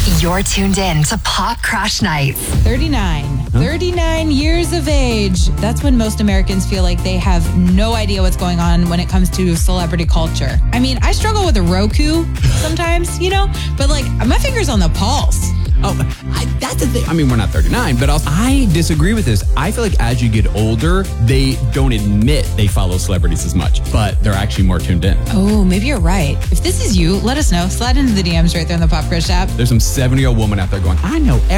You're tuned in to Pop Crush Nights. 39 years of age. That's when most Americans feel like they have no idea what's going on when it comes to celebrity culture. I mean, I struggle with a Roku sometimes, but like my finger's on the pulse. Oh, that's the thing. I mean, we're not 39, but I disagree with this. I feel like as you get older, they don't admit they follow celebrities as much, but they're actually more tuned in. Oh, maybe you're right. If this is you, let us know. Slide into the DMs right there in the Pop Crush app. There's some 70-year-old woman out there going, I know